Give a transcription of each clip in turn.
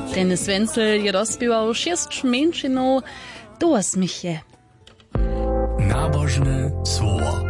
Denis Wenzel je dospiewał 6 mężczyznów do osmychie. Nabożne słowo.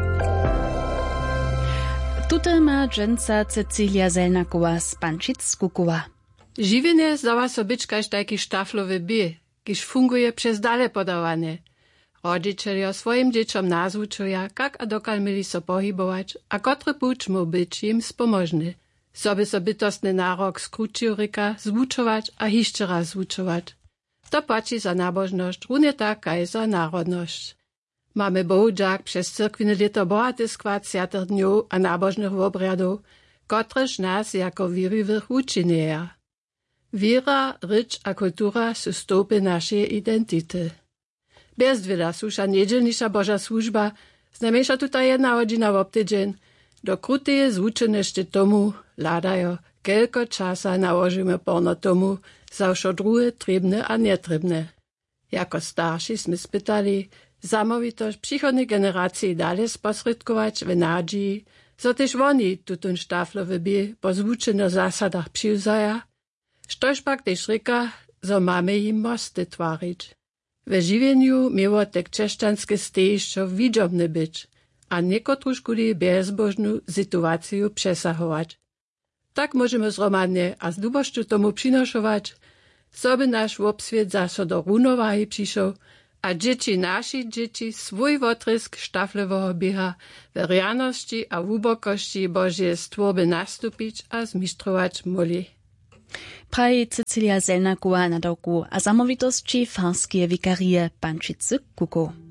Tutaj ma dżęca Cecilia Zelnakowa z Pančic-Kukowa. Žiwienie zdawa so być kaž taki štaflowy by, kiż funguje przez dale podawane. Rodziciele swoim dzieciom nazwučuja, jak a dokal mieli so pohybować, a kotry puć mu być im spomożny. Soby so bytostny narok skrócił ryka zwučować a hiszcze raz zwučować. To płaci za nabożność, równie tak jak za narodność. Mamy bohudżak przez cyrkwiny lito bohaty skład siatych dniów a nabożnych obrядów, kotreż nas jako wierywych uczynieja. Wiera, rycz a kultura są stopy naszej identity. Bez dwila susza niedzielnisza Boża służba, znajmniejsza tutaj 1 godzina w tydzień. Do kruteje zwučene šte tomu, ladajo, kelko časa nałożymy porno tomu, za wszo druhe trebne a netrebne. Jako starsi sme spytali, zamovitość przychodnej generacji dalej sposredkować w nadzieji, zo też oni tutun štaflowy by po zwučenych zasadach přiwzaja, štož pak też ryka, zo mamy im mosty twarić. We žiwieniu miało tak krzeszczanskie stejšćo widząbne być, a niekotru škuli bezbožnú situáciu přesahować. Tak możemy zromadnie a z dubošću tomu přinošować, soby nasz obsviet zaso do równowahy přišel, a nasi dzieci swój wotrysk štaflewego bieha w rjanosti a wubokości Božie stworby nastupić a zmištrować moli. Praj Cecilia Zelnakowa na doku a zamovitosti farskie wikarie Pančice-Kuko.